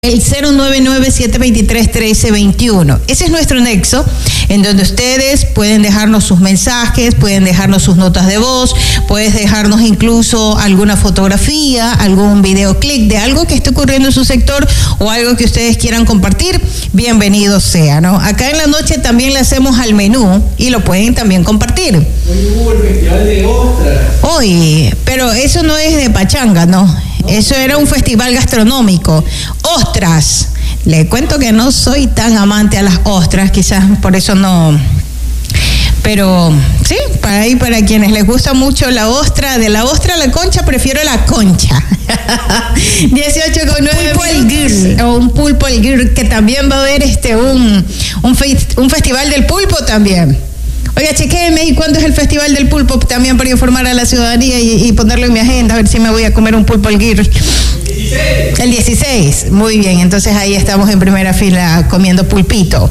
El 099-723-1321. Ese es nuestro nexo, en donde ustedes pueden dejarnos sus mensajes, pueden dejarnos sus notas de voz, puedes dejarnos incluso alguna fotografía, algún videoclip de algo que esté ocurriendo en su sector o algo que ustedes quieran compartir. Bienvenido sea, ¿no? Acá en la noche también le hacemos al menú y lo pueden también compartir. Hoy hubo el Festival de Ostras. Hoy, pero eso no es de pachanga, ¿no? Eso era un festival gastronómico. Ostras. Le cuento que no soy tan amante a las ostras, quizás por eso no. Pero sí, para quienes les gusta mucho la ostra, de la ostra a la concha, prefiero la concha. 18:09. Pulpo al grill, o un pulpo al grill, que también va a haber un festival del pulpo también. Oiga, chequéeme, ¿y cuándo es el Festival del Pulpo? También para informar a la ciudadanía y ponerlo en mi agenda, a ver si me voy a comer un pulpo al grill. El 16, muy bien, entonces ahí estamos en primera fila comiendo pulpito.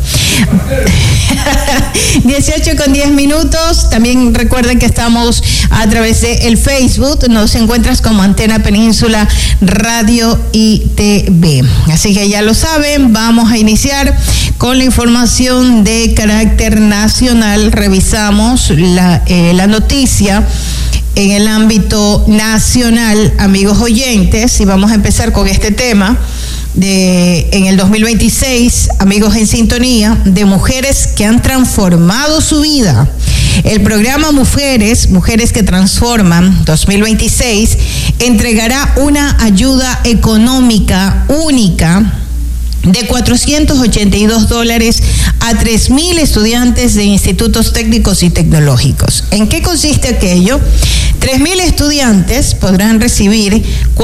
18:10. También recuerden que estamos a través de el Facebook, nos encuentras como Antena Península Radio y TV. Así que ya lo saben, vamos a iniciar con la información de carácter nacional. Revisamos la noticia en el ámbito nacional, amigos oyentes, y vamos a empezar con este tema en el 2026, amigos en sintonía, de mujeres que han transformado su vida. El programa Mujeres que Transforman 2026 entregará una ayuda económica única de $482 a 3,000 estudiantes de institutos técnicos y tecnológicos. ¿En qué consiste aquello? 3,000 estudiantes podrán recibir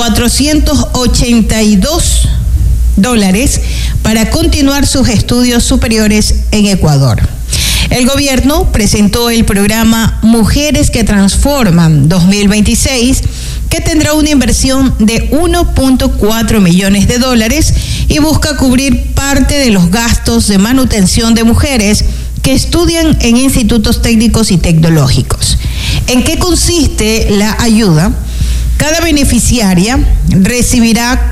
$482 para continuar sus estudios superiores en Ecuador. El gobierno presentó el programa Mujeres que Transforman 2026, que tendrá una inversión de $1.4 millones y busca cubrir parte de los gastos de manutención de mujeres que estudian en institutos técnicos y tecnológicos. ¿En qué consiste la ayuda? Cada beneficiaria recibirá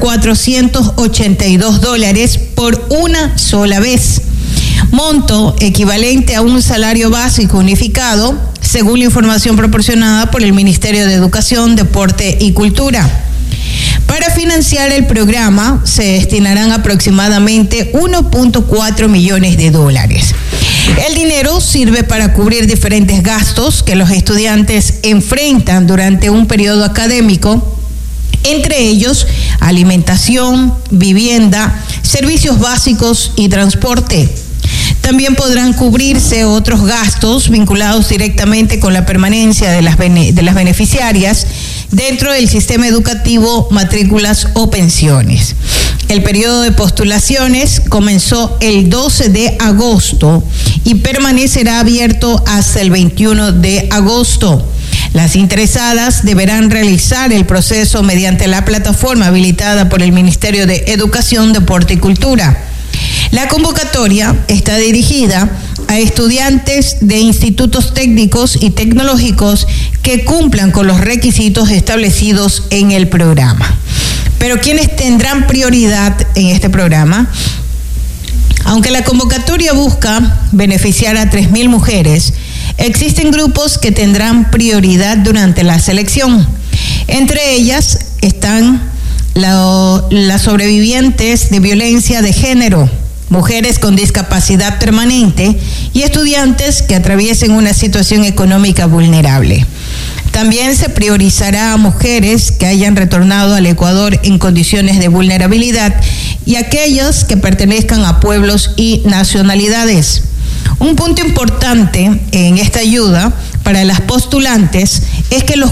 $482 por una sola vez, monto equivalente a un salario básico unificado, según la información proporcionada por el Ministerio de Educación, Deporte y Cultura. Para financiar el programa se destinarán aproximadamente $1.4 millones. El dinero sirve para cubrir diferentes gastos que los estudiantes enfrentan durante un periodo académico, entre ellos alimentación, vivienda, servicios básicos y transporte. También podrán cubrirse otros gastos vinculados directamente con la permanencia de las beneficiarias dentro del sistema educativo, matrículas o pensiones. El periodo de postulaciones comenzó el 12 de agosto y permanecerá abierto hasta el 21 de agosto. Las interesadas deberán realizar el proceso mediante la plataforma habilitada por el Ministerio de Educación, Deporte y Cultura. La convocatoria está dirigida a estudiantes de institutos técnicos y tecnológicos que cumplan con los requisitos establecidos en el programa. Pero ¿quiénes tendrán prioridad en este programa? Aunque la convocatoria busca beneficiar a 3,000 mujeres, existen grupos que tendrán prioridad durante la selección. Entre ellas están las sobrevivientes de violencia de género, mujeres con discapacidad permanente y estudiantes que atraviesen una situación económica vulnerable. También se priorizará a mujeres que hayan retornado al Ecuador en condiciones de vulnerabilidad y aquellas que pertenezcan a pueblos y nacionalidades. Un punto importante en esta ayuda para las postulantes es que los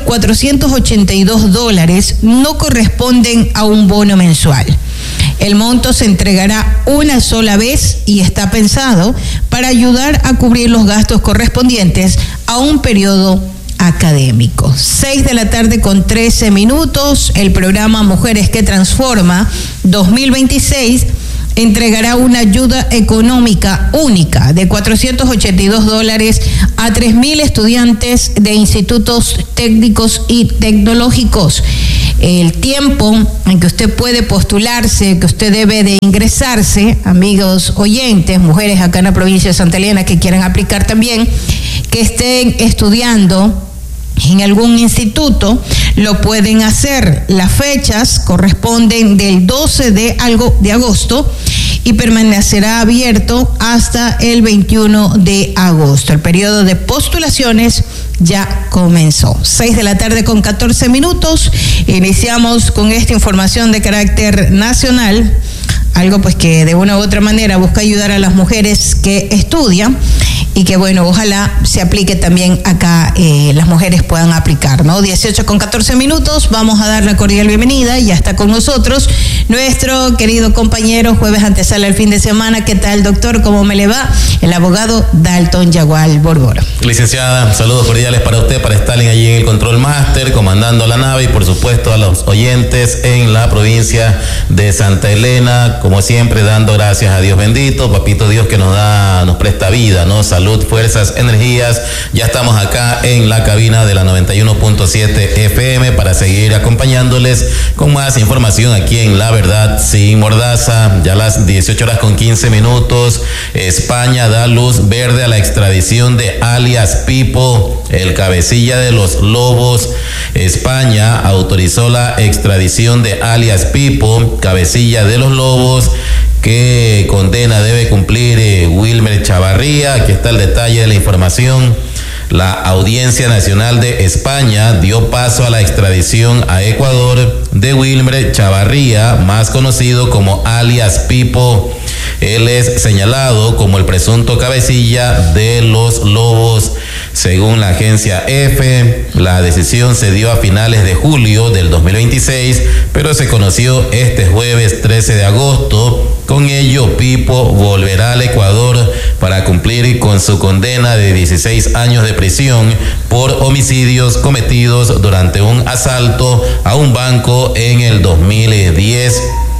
$482 no corresponden a un bono mensual. El monto se entregará una sola vez y está pensado para ayudar a cubrir los gastos correspondientes a un periodo académico. 6:13 el programa Mujeres que Transforma 2026 entregará una ayuda económica única de $482 a 3,000 estudiantes de institutos técnicos y tecnológicos. el tiempo en que usted puede postularse, que usted debe de ingresarse, amigos oyentes, mujeres acá en la provincia de Santa Elena que quieran aplicar también, que estén estudiando en algún instituto, lo pueden hacer. Las fechas corresponden del 12 de agosto y permanecerá abierto hasta el 21 de agosto. El periodo de postulaciones ya comenzó. 6:14 p.m. Iniciamos con esta información de carácter nacional, algo pues que de una u otra manera busca ayudar a las mujeres que estudian y que bueno, ojalá se aplique también acá, las mujeres puedan aplicar, ¿no? 18:14 p.m, vamos a dar la cordial bienvenida, ya está con nosotros nuestro querido compañero, jueves antesala al fin de semana. ¿Qué tal, doctor? ¿Cómo me le va? El abogado Dalton Yagual Borboro. Licenciada, saludos cordiales para usted, para Stalin allí en el Control Master, comandando la nave, y por supuesto a los oyentes en la provincia de Santa Elena, como siempre dando gracias a Dios bendito, papito Dios que nos presta vida, ¿no? Salud, fuerzas, energías. Ya estamos acá en la cabina de la 91.7 FM para seguir acompañándoles con más información aquí en La Verdad Sin Mordaza. Ya las 18:15 p.m, España da luz verde a la extradición de alias Pipo, el cabecilla de los Lobos. España autorizó la extradición de alias Pipo, cabecilla de los Lobos, ¿qué condena debe cumplir Wilmer Chavarría? Aquí está el detalle de la información. La Audiencia Nacional de España dio paso a la extradición a Ecuador de Wilmer Chavarría, más conocido como alias Pipo. Él es señalado como el presunto cabecilla de los Lobos. Según la agencia EFE, la decisión se dio a finales de julio del 2026, pero se conoció este jueves 13 de agosto. Con ello, Pipo volverá al Ecuador para cumplir con su condena de 16 años de prisión por homicidios cometidos durante un asalto a un banco en el 2010.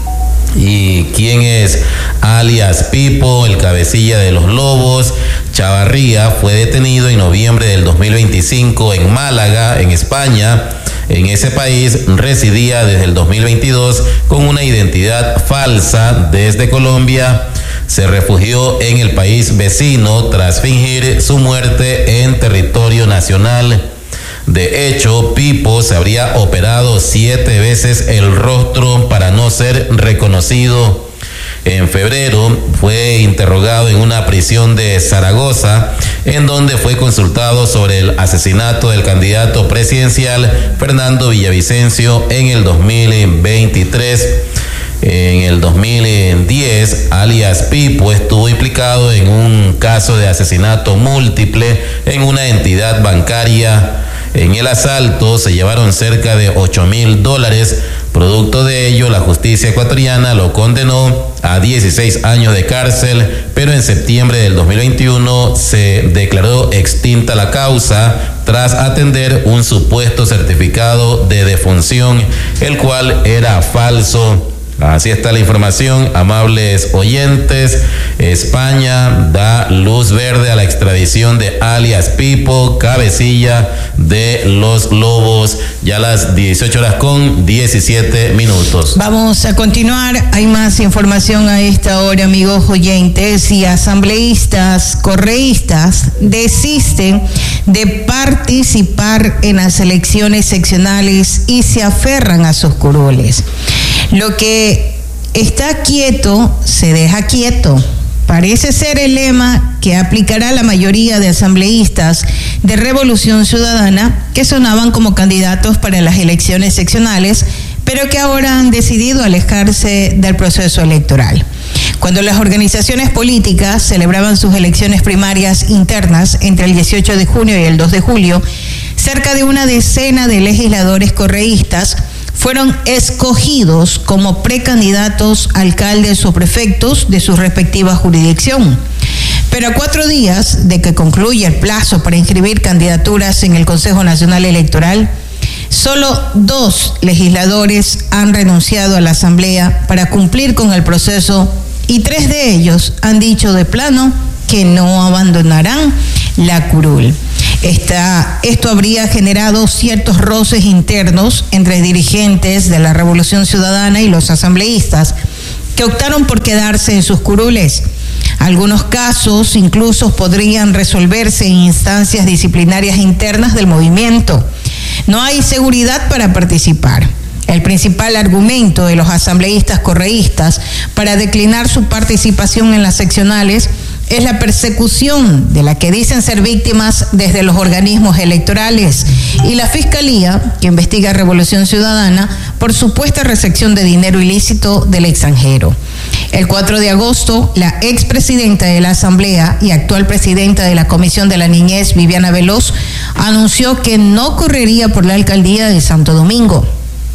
¿Y quién es alias Pipo, el cabecilla de los Lobos? Chavarría fue detenido en noviembre del 2025 en Málaga, en España. En ese país residía desde el 2022 con una identidad falsa desde Colombia. Se refugió en el país vecino tras fingir su muerte en territorio nacional. De hecho, Pipo se habría operado 7 veces el rostro para no ser reconocido. En febrero fue interrogado en una prisión de Zaragoza, en donde fue consultado sobre el asesinato del candidato presidencial Fernando Villavicencio en el 2023. En el 2010, alias Pipo estuvo implicado en un caso de asesinato múltiple en una entidad bancaria. En el asalto se llevaron cerca de $8,000. Producto de ello, la justicia ecuatoriana lo condenó a 16 años de cárcel, pero en septiembre del 2021 se declaró extinta la causa tras atender un supuesto certificado de defunción, el cual era falso. Así está la información, amables oyentes. España da luz verde a la extradición de alias Pipo, cabecilla de los Lobos. Ya las 18:17 p.m. Vamos a continuar. Hay más información a esta hora, amigos oyentes. Y asambleístas correístas desisten de participar en las elecciones seccionales y se aferran a sus curules. Lo que está quieto, se deja quieto. Parece ser el lema que aplicará la mayoría de asambleístas de Revolución Ciudadana que sonaban como candidatos para las elecciones seccionales, pero que ahora han decidido alejarse del proceso electoral. Cuando las organizaciones políticas celebraban sus elecciones primarias internas entre el 18 de junio y el 2 de julio, cerca de una decena de legisladores correístas fueron escogidos como precandidatos a alcaldes o prefectos de su respectiva jurisdicción. Pero a 4 días de que concluya el plazo para inscribir candidaturas en el Consejo Nacional Electoral, solo 2 legisladores han renunciado a la Asamblea para cumplir con el proceso y 3 de ellos han dicho de plano que no abandonarán la curul. Esto habría generado ciertos roces internos entre dirigentes de la Revolución Ciudadana y los asambleístas, que optaron por quedarse en sus curules. Algunos casos incluso podrían resolverse en instancias disciplinarias internas del movimiento. No hay seguridad para participar. El principal argumento de los asambleístas correístas para declinar su participación en las seccionales es la persecución de la que dicen ser víctimas desde los organismos electorales y la Fiscalía, que investiga a Revolución Ciudadana por supuesta recepción de dinero ilícito del extranjero. El 4 de agosto, la expresidenta de la Asamblea y actual presidenta de la Comisión de la Niñez, Viviana Veloz, anunció que no correría por la alcaldía de Santo Domingo.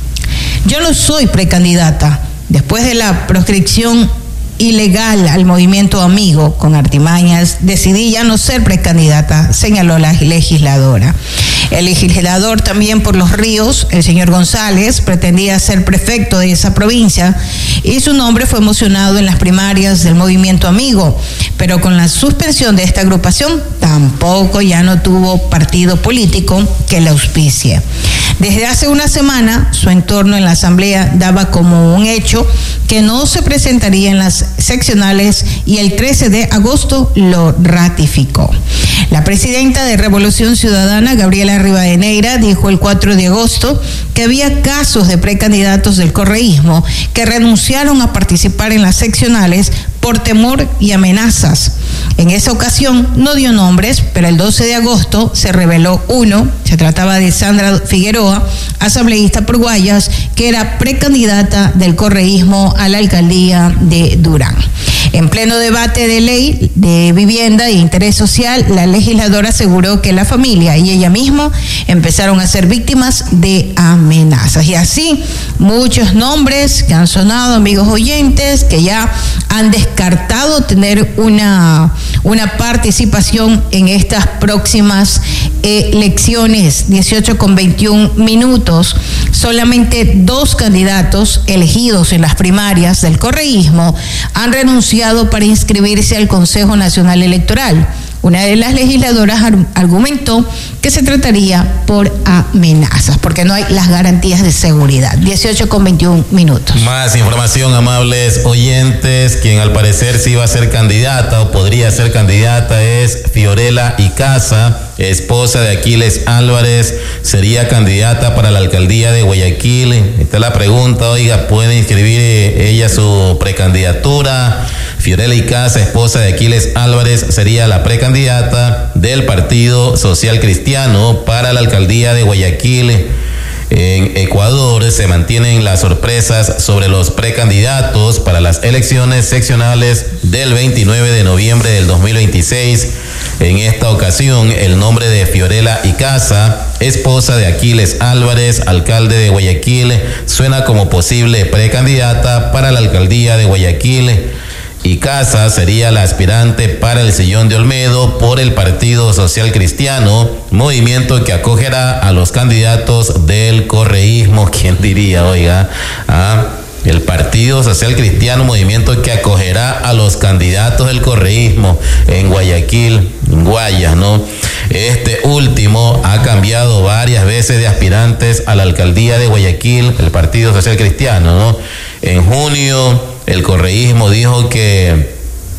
Yo no soy precandidata. Después de la proscripción ilegal al movimiento Amigo con artimañas, decidí ya no ser precandidata, señaló la legisladora. El legislador también por Los Ríos, el señor González, pretendía ser prefecto de esa provincia y su nombre fue mocionado en las primarias del movimiento Amigo, pero con la suspensión de esta agrupación tampoco ya no tuvo partido político que la auspicie. Desde hace una semana, su entorno en la Asamblea daba como un hecho que no se presentaría en las seccionales y el 13 de agosto lo ratificó. La presidenta de Revolución Ciudadana, Gabriela Rivadeneira, dijo el 4 de agosto que había casos de precandidatos del correísmo que renunciaron a participar en las seccionales por temor y amenazas. En esa ocasión no dio nombres, pero el 12 de agosto se reveló uno. Se trataba de Sandra Figueroa, asambleísta por Guayas, que era precandidata del correísmo a la alcaldía de Durán. En pleno debate de ley de vivienda e interés social, la legisladora aseguró que la familia y ella misma empezaron a ser víctimas de amenazas. Y así, muchos nombres que han sonado, amigos oyentes, que ya han descartado tener una participación en estas próximas elecciones. 18:21. Solamente 2 candidatos elegidos en las primarias del correísmo han renunciado para inscribirse al Consejo Nacional Electoral. Una de las legisladoras argumentó que se trataría por amenazas, porque no hay las garantías de seguridad. 18:21. Más información, amables oyentes. Quien al parecer sí iba a ser candidata o podría ser candidata es Fiorella Icaza, esposa de Aquiles Álvarez. Sería candidata para la alcaldía de Guayaquil. Esta es la pregunta, oiga, ¿puede inscribir ella su precandidatura? Fiorella Icaza, esposa de Aquiles Álvarez, sería la precandidata del Partido Social Cristiano para la alcaldía de Guayaquil. En Ecuador se mantienen las sorpresas sobre los precandidatos para las elecciones seccionales del 29 de noviembre del 2026. En esta ocasión, el nombre de Fiorella Icaza, esposa de Aquiles Álvarez, alcalde de Guayaquil, suena como posible precandidata para la alcaldía de Guayaquil. Icaza sería la aspirante para el sillón de Olmedo por el Partido Social Cristiano, movimiento que acogerá a los candidatos del correísmo. ¿Quién diría, oiga? El Partido Social Cristiano, movimiento que acogerá a los candidatos del correísmo en Guayaquil, en Guayas, ¿no? Este último ha cambiado varias veces de aspirantes a la alcaldía de Guayaquil, el Partido Social Cristiano, ¿no? En junio, el correísmo dijo que,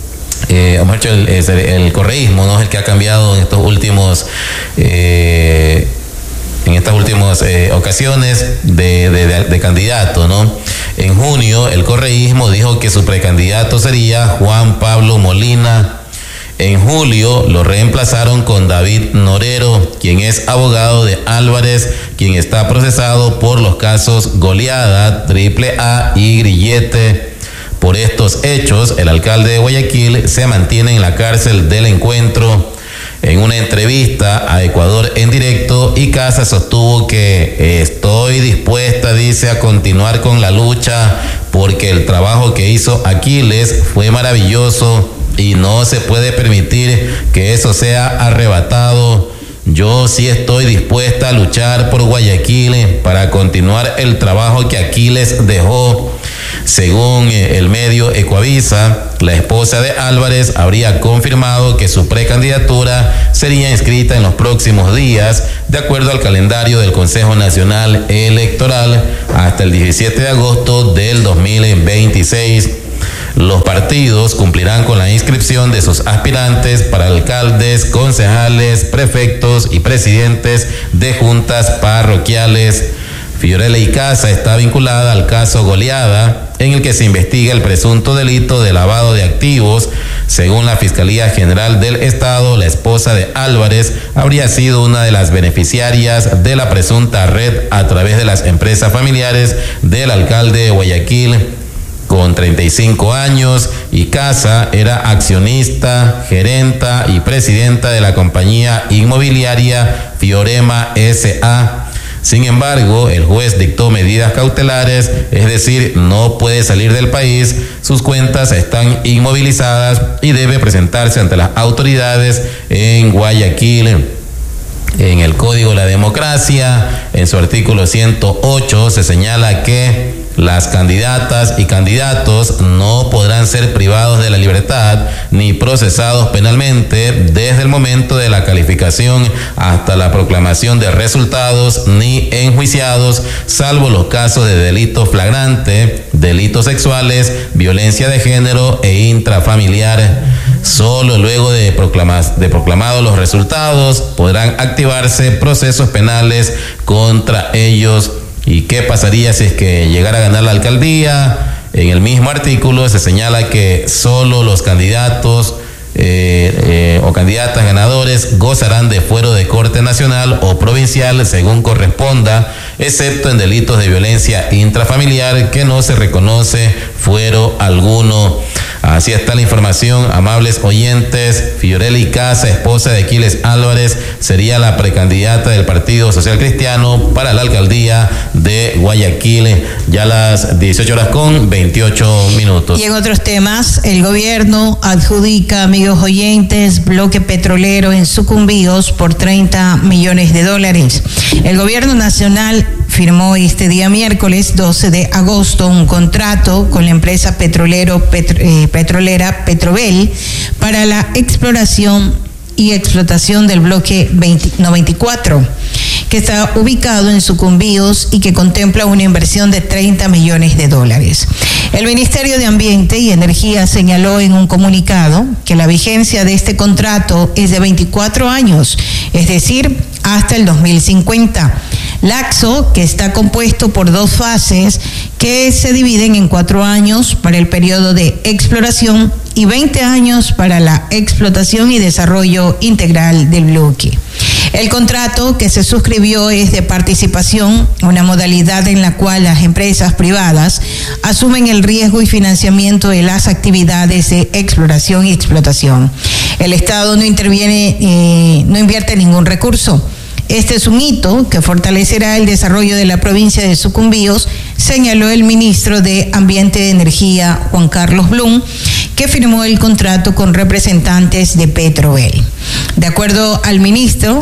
el correísmo, ¿no?, es el que ha cambiado en estas últimas ocasiones de candidato, ¿no? En junio, el correísmo dijo que su precandidato sería Juan Pablo Molina. En julio lo reemplazaron con David Norero, quien es abogado de Álvarez, quien está procesado por los casos Goleada, Triple A y Grillete. Por estos hechos, el alcalde de Guayaquil se mantiene en la cárcel del Encuentro. En una entrevista a Ecuador en directo, Icaza sostuvo que estoy dispuesta, dice, a continuar con la lucha porque el trabajo que hizo Aquiles fue maravilloso y no se puede permitir que eso sea arrebatado. Yo sí estoy dispuesta a luchar por Guayaquil para continuar el trabajo que Aquiles dejó. Según el medio Ecoavisa, la esposa de Álvarez habría confirmado que su precandidatura sería inscrita en los próximos días, de acuerdo al calendario del Consejo Nacional Electoral, hasta el 17 de agosto del 2026. Los partidos cumplirán con la inscripción de sus aspirantes para alcaldes, concejales, prefectos y presidentes de juntas parroquiales. Fiorella Icaza está vinculada al caso Goleada, en el que se investiga el presunto delito de lavado de activos. Según la Fiscalía General del Estado, la esposa de Álvarez habría sido una de las beneficiarias de la presunta red a través de las empresas familiares del alcalde de Guayaquil. Con 35 años, Icaza era accionista, gerenta y presidenta de la compañía inmobiliaria Fiorema S.A. Sin embargo, el juez dictó medidas cautelares, es decir, no puede salir del país, sus cuentas están inmovilizadas y debe presentarse ante las autoridades en Guayaquil. En el Código de la Democracia, en su artículo 108, se señala que las candidatas y candidatos no podrán ser privados de la libertad ni procesados penalmente desde el momento de la calificación hasta la proclamación de resultados, ni enjuiciados, salvo los casos de delito flagrante, delitos sexuales, violencia de género e intrafamiliar. Solo luego de proclamados los resultados podrán activarse procesos penales contra ellos. ¿Y qué pasaría si es que llegara a ganar la alcaldía? En el mismo artículo se señala que solo los candidatos o candidatas ganadores gozarán de fuero de corte nacional o provincial según corresponda, excepto en delitos de violencia intrafamiliar, que no se reconoce fuero alguno. Así está la información, amables oyentes. Fiorella Icaza, esposa de Aquiles Álvarez, sería la precandidata del Partido Social Cristiano para la alcaldía de Guayaquil. Ya las 18:28. Y en otros temas, el gobierno adjudica, amigos oyentes, bloque petrolero en Sucumbíos por $30 millones. El gobierno nacional firmó este día miércoles 12 de agosto un contrato con la empresa petrolera Petrobel para la exploración y explotación del bloque 94, que está ubicado en Sucumbíos y que contempla una inversión de $30 millones. El Ministerio de Ambiente y Energía señaló en un comunicado que la vigencia de este contrato es de 24 años, es decir, hasta el 2050. Laxo, que está compuesto por 2 fases que se dividen en 4 años para el periodo de exploración y 20 años para la explotación y desarrollo integral del bloque. El contrato que se suscribió es de participación, una modalidad en la cual las empresas privadas asumen el riesgo y financiamiento de las actividades de exploración y explotación. El Estado no invierte ningún recurso. Este es un hito que fortalecerá el desarrollo de la provincia de Sucumbíos, señaló el ministro de Ambiente y Energía, Juan Carlos Blum, que firmó el contrato con representantes de Petrobel. De acuerdo al ministro,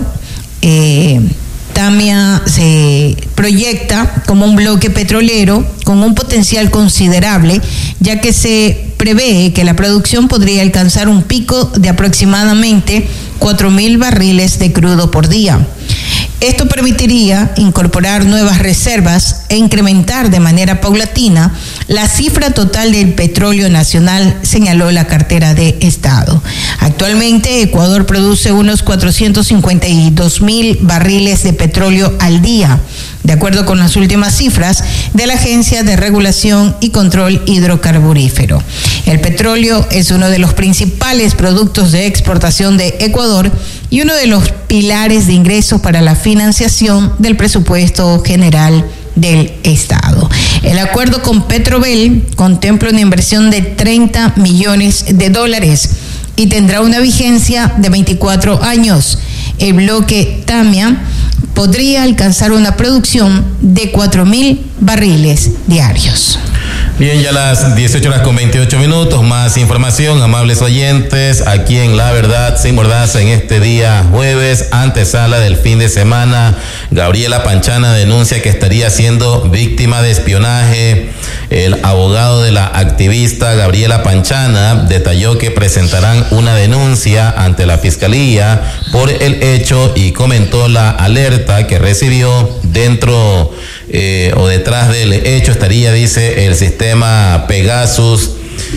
Tamia se proyecta como un bloque petrolero con un potencial considerable, ya que se prevé que la producción podría alcanzar un pico de aproximadamente 4.000 barriles de crudo por día. Esto permitiría incorporar nuevas reservas e incrementar de manera paulatina la cifra total del petróleo nacional, señaló la cartera de Estado. Actualmente, Ecuador produce unos 452.000 barriles de petróleo al día, de acuerdo con las últimas cifras de la Agencia de Regulación y Control Hidrocarburífero. El petróleo es uno de los principales productos de exportación de Ecuador y uno de los pilares de ingresos para la financiación del presupuesto general del Estado. El acuerdo con Petrobel contempla una inversión de $30 millones y tendrá una vigencia de 24 años. El bloque Tamia podría alcanzar una producción de 4.000 barriles diarios. Bien, ya las 18:28, más información, amables oyentes, aquí en La Verdad Sin Mordaza en este día jueves, antesala del fin de semana. Gabriela Panchana denuncia que estaría siendo víctima de espionaje. El abogado de la activista Gabriela Panchana detalló que presentarán una denuncia ante la Fiscalía por el hecho y comentó la alerta que recibió dentro o detrás del hecho estaría, dice, el sistema Pegasus.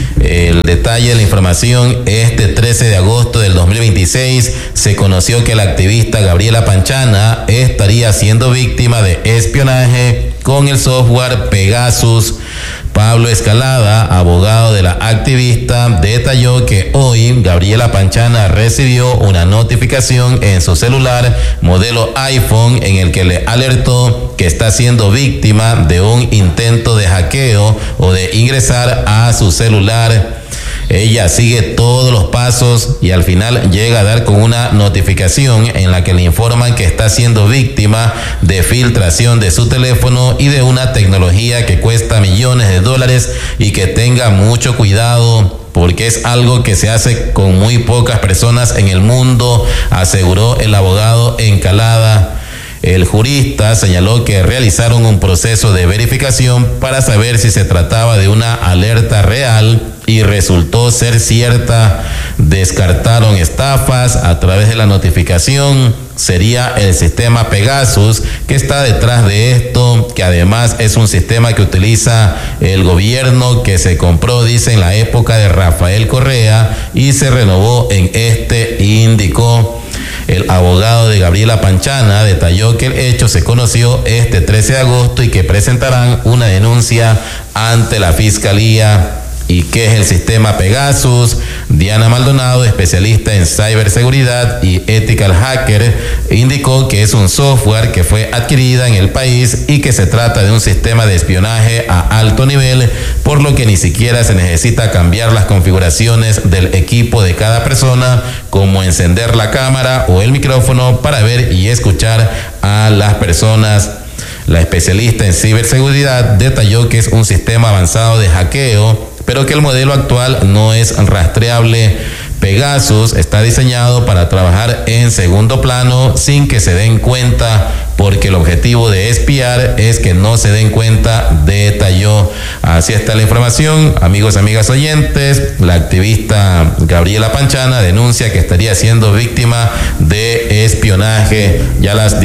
El detalle de la información: este 13 de agosto del 2026 se conoció que la activista Gabriela Panchana estaría siendo víctima de espionaje con el software Pegasus. Pablo Escalada, abogado de la activista, detalló que hoy Gabriela Panchana recibió una notificación en su celular modelo iPhone en el que le alertó que está siendo víctima de un intento de hackeo o de ingresar a su celular. Ella sigue todos los pasos y al final llega a dar con una notificación en la que le informan que está siendo víctima de filtración de su teléfono y de una tecnología que cuesta millones de dólares y que tenga mucho cuidado porque es algo que se hace con muy pocas personas en el mundo, aseguró el abogado Encalada. El jurista señaló que realizaron un proceso de verificación para saber si se trataba de una alerta real y resultó ser cierta. Descartaron estafas a través de la notificación. Sería el sistema Pegasus que está detrás de esto, que además es un sistema que utiliza el gobierno, que se compró, dice, en la época de Rafael Correa y se renovó en este, indicó. El abogado de Gabriela Panchana detalló que el hecho se conoció este 13 de agosto y que presentarán una denuncia ante la Fiscalía. ¿Y qué es el sistema Pegasus? Diana Maldonado, especialista en ciberseguridad y ethical hacker, indicó que es un software que fue adquirida en el país y que se trata de un sistema de espionaje a alto nivel, por lo que ni siquiera se necesita cambiar las configuraciones del equipo de cada persona, como encender la cámara o el micrófono para ver y escuchar a las personas. La especialista en ciberseguridad detalló que es un sistema avanzado de hackeo, pero que el modelo actual no es rastreable. Pegasus está diseñado para trabajar en segundo plano sin que se den cuenta, porque el objetivo de espiar es que no se den cuenta, detalló. Así está la información, amigos, amigas oyentes. La activista Gabriela Panchana denuncia que estaría siendo víctima de espionaje. Ya a las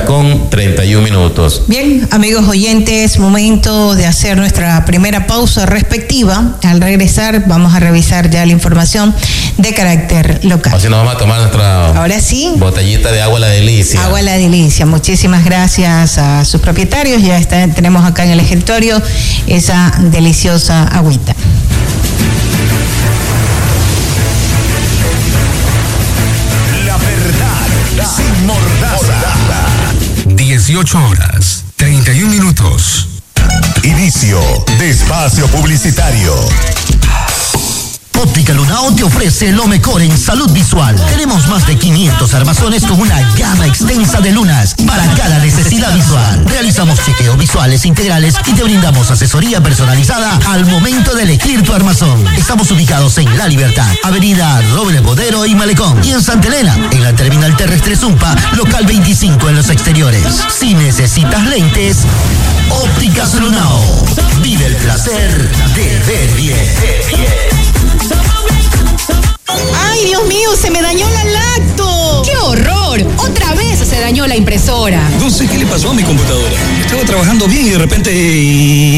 18:31. Bien, amigos oyentes, momento de hacer nuestra primera pausa respectiva. Al regresar vamos a revisar ya la información de carácter local. Así nos vamos a tomar nuestra ahora sí botellita de agua La Delicia. Agua La Delicia. Muchísimas gracias a sus propietarios. Ya tenemos acá en el escritorio esa deliciosa agüita. La verdad sin mordaza. 18:31. Inicio de espacio publicitario. Óptica Lunao te ofrece lo mejor en salud visual. Tenemos más de 500 armazones con una gama extensa de lunas para cada necesidad visual. Realizamos chequeos visuales integrales y te brindamos asesoría personalizada al momento de elegir tu armazón. Estamos ubicados en La Libertad, Avenida Robles Bodero y Malecón. Y en Santa Elena, en la terminal terrestre Zumpa, local 25 en los exteriores. Si necesitas lentes, Ópticas Lunao. Vive el placer de ver bien. ¡Ay, Dios mío! ¡Se me dañó la lacto! ¡Qué horror! ¡Otra vez se dañó la impresora! No sé qué le pasó a mi computadora. Estaba trabajando bien y de repente...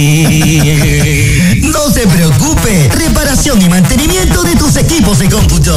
No se preocupe. Reparación y mantenimiento de tus equipos de cómputo.